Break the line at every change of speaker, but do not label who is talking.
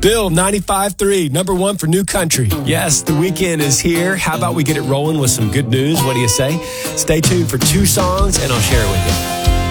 Bill, 95.3, number one for new country. Yes, the weekend is here. How about we get it rolling with some good news? What do you say? Stay tuned for two songs, and I'll share it with you.